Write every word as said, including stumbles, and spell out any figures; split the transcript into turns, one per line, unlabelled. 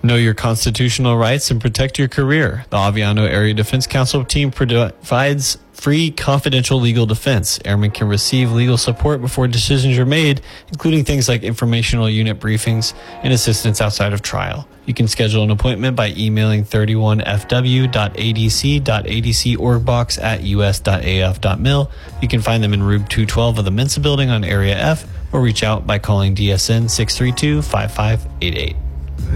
Know your constitutional rights and protect your career. The Aviano Area Defense Council team provides free, confidential legal defense. Airmen can receive legal support before decisions are made, including things like informational unit briefings and assistance outside of trial. You can schedule an appointment by emailing thirty-one f w dot a d c dot a d c org box at u s dot a f dot mil. You can find them in room two twelve of the Mensa building on Area F, or reach out by calling D S N six three two, five five eight eight.